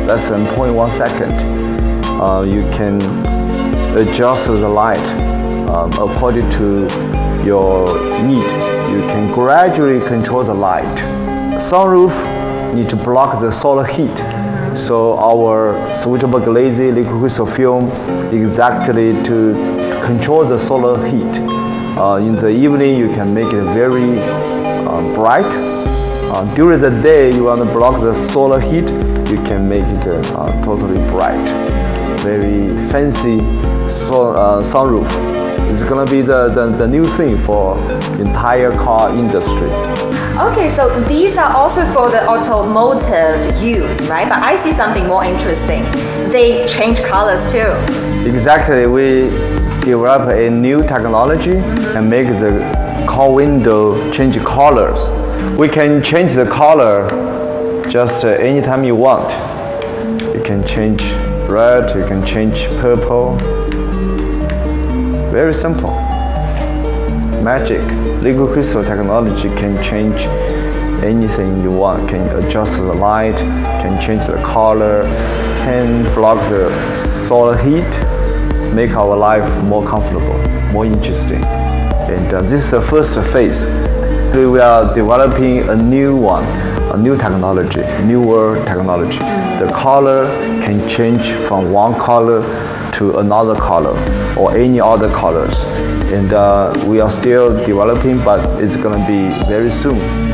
less than 0.1 second. You can adjust the light according to your need. You can gradually control the light. Sunroof need to block the solar heat. So our switchable glazing liquid crystal film exactly to control the solar heat. In the evening, you can make it very bright. During the day, you want to block the solar heat, you can make it totally bright. Very fancy sunroof. It's going to be the new thing for entire car industry. Okay, so these are also for the automotive use, right? But I see something more interesting. They change colors too. Exactly. We develop a new technology and make the car window change colors. We can change the color just anytime you want. You can change red, you can change purple. Very simple. Magic. Liquid crystal technology can change anything you want. Can adjust the light, can change the color, can block the solar heat, make our life more comfortable, more interesting. And this is the first phase. We are developing a new one, a new technology, newer technology. The color can change from one color to another color or any other colors. And we are still developing, but it's going to be very soon.